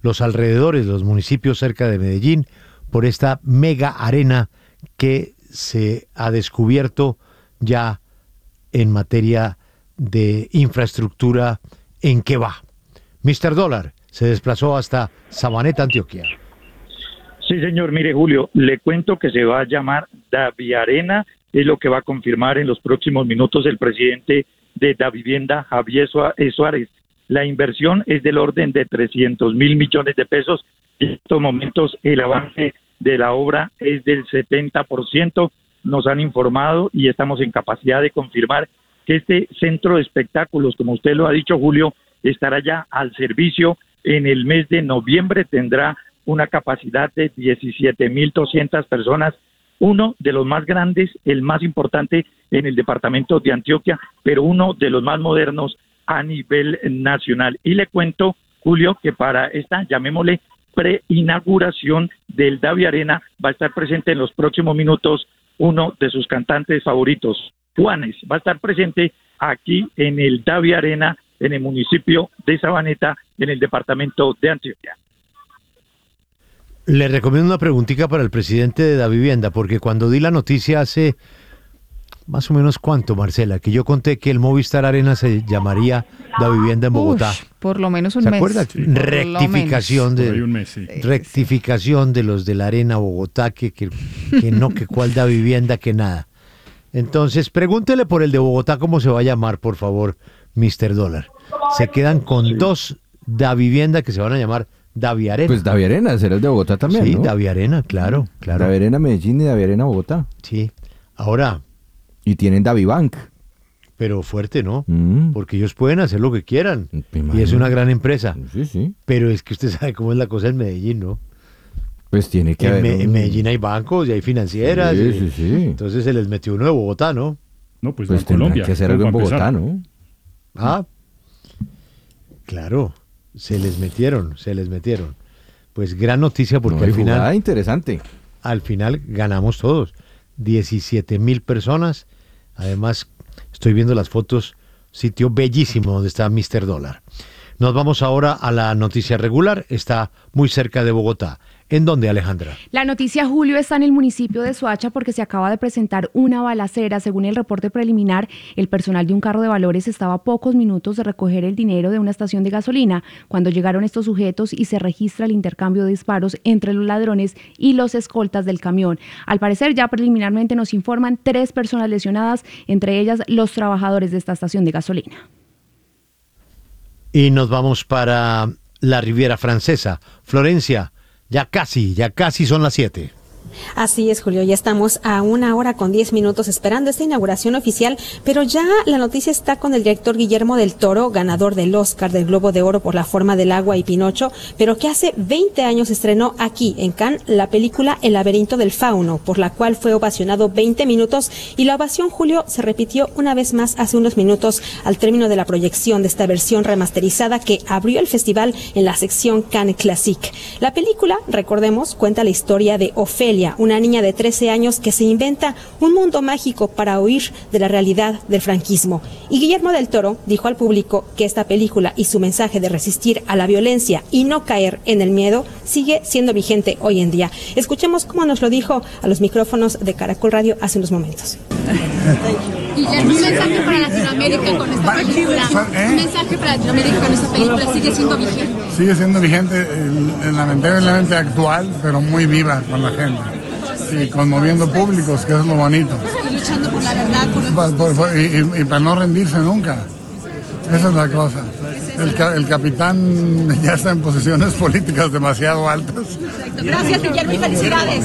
los alrededores, los municipios cerca de Medellín, por esta mega arena que se ha descubierto ya en materia de infraestructura. ¿En qué va? Mr. Dólar se desplazó hasta Sabaneta, Antioquia. Sí, señor. Mire, Julio, le cuento que se va a llamar Daviarena, es lo que va a confirmar en los próximos minutos el presidente de Davivienda, Javier Suárez. La inversión es del orden de 300 mil millones de pesos. En estos momentos el avance de la obra es del 70%. Nos han informado y estamos en capacidad de confirmar que este centro de espectáculos, como usted lo ha dicho, Julio, estará ya al servicio en el mes de noviembre. Tendrá una capacidad de 17.200 personas, uno de los más grandes, el más importante en el departamento de Antioquia, pero uno de los más modernos a nivel nacional. Y le cuento, Julio, que para esta, llamémosle, preinauguración del Daviarena, va a estar presente en los próximos minutos uno de sus cantantes favoritos, Juanes. Va a estar presente aquí en el Daviarena, en el municipio de Sabaneta, en el departamento de Antioquia. Le recomiendo una preguntita para el presidente de Davivienda, porque cuando di la noticia hace más o menos ¿cuánto, Marcela? Que yo conté que el Movistar Arena se llamaría Davivienda en Bogotá. Por lo menos un mes. ¿Se acuerda? Sí, rectificación rectificación de los de la Arena Bogotá, que no, que cuál Davivienda, que nada. Entonces, pregúntele por el de Bogotá cómo se va a llamar, por favor, Mr. Dólar. Se quedan con dos Davivienda que se van a llamar Daviarena. Pues Daviarena, será el de Bogotá también, sí, ¿no? Daviarena, claro. Daviarena Medellín y Daviarena Bogotá. Sí, ahora... Y tienen Davibank. Pero fuerte, ¿no? Porque ellos pueden hacer lo que quieran. Y es una gran empresa. Sí. Pero es que usted sabe cómo es la cosa en Medellín, ¿no? Pues tiene que haber... En Medellín hay bancos y hay financieras. Sí. Entonces se les metió uno de Bogotá, ¿no? No, pues en Colombia. Que hacer algo en Bogotá, ¿no? Ah, claro. Se les metieron. Pues gran noticia porque al final... interesante. Al final ganamos todos. 17,000 personas. Además, estoy viendo las fotos. Sitio bellísimo donde está Mr. Dólar. Nos vamos ahora a la noticia regular. Está muy cerca de Bogotá. ¿En dónde, Alejandra? La noticia, Julio, está en el municipio de Soacha porque se acaba de presentar una balacera. Según el reporte preliminar, el personal de un carro de valores estaba a pocos minutos de recoger el dinero de una estación de gasolina cuando llegaron estos sujetos y se registra el intercambio de disparos entre los ladrones y los escoltas del camión. Al parecer, ya preliminarmente nos informan 3 personas lesionadas, entre ellas los trabajadores de esta estación de gasolina. Y nos vamos para la Riviera Francesa. Florencia, ya casi son las 7. Así es, Julio, ya estamos a 1:10 esperando esta inauguración oficial, pero ya la noticia está con el director Guillermo del Toro, ganador del Oscar del Globo de Oro por La forma del agua y Pinocho, pero que hace 20 años estrenó aquí en Cannes la película El laberinto del fauno, por la cual fue ovacionado 20 minutos y la ovación, Julio, se repitió una vez más hace unos minutos al término de la proyección de esta versión remasterizada que abrió el festival en la sección Cannes Classique. La película, recordemos, cuenta la historia de Ofelia, una niña de 13 años que se inventa un mundo mágico para huir de la realidad del franquismo. Y Guillermo del Toro dijo al público que esta película y su mensaje de resistir a la violencia y no caer en el miedo sigue siendo vigente hoy en día. Escuchemos cómo nos lo dijo a los micrófonos de Caracol Radio hace unos momentos. Guillermo, un mensaje para Latinoamérica con esta película. Un mensaje para Latinoamérica con esta película sigue siendo vigente. Sigue siendo vigente, lamentablemente actual, pero muy viva con la gente. Y conmoviendo públicos, que es lo bonito. Y luchando por la verdad. Y para no rendirse nunca. Esa es la cosa. El capitán ya está en posiciones políticas demasiado altas. Gracias, Guillermo, y felicidades.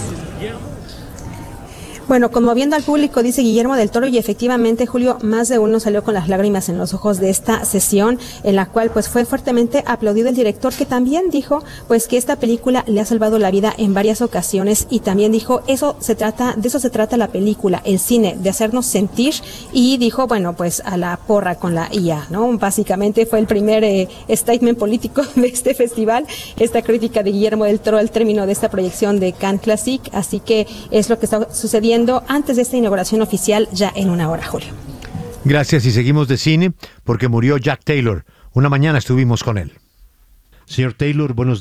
Bueno, conmoviendo al público, dice Guillermo del Toro, y efectivamente, Julio, más de uno salió con las lágrimas en los ojos de esta sesión, en la cual pues fue fuertemente aplaudido el director, que también dijo pues que esta película le ha salvado la vida en varias ocasiones, y también dijo de eso se trata la película, el cine, de hacernos sentir, y dijo, bueno, pues a la porra con la IA, ¿no? Básicamente fue el primer statement político de este festival, esta crítica de Guillermo del Toro al término de esta proyección de Cannes Classique, así que es lo que está sucediendo antes de esta inauguración oficial ya en 1 hora, Julio. Gracias, y seguimos de cine porque murió Jack Taylor. Una mañana estuvimos con él. Señor Taylor, buenos días.